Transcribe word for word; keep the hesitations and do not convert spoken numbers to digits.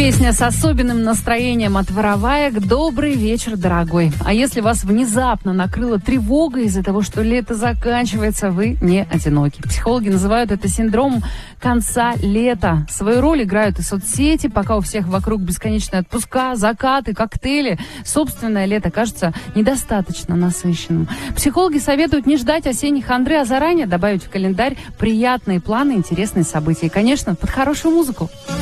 Песня с особенным настроением от Вороваек. Добрый вечер, дорогой. А если вас внезапно накрыла тревога из-за того, что лето заканчивается, вы не одиноки. Психологи называют это синдромом конца лета. Свою роль играют и соцсети, пока у всех вокруг бесконечные отпуска, закаты, коктейли. Собственное лето кажется недостаточно насыщенным. Психологи советуют не ждать осенних хандры, а заранее добавить в календарь приятные планы, интересные события. И, конечно, под хорошую музыку.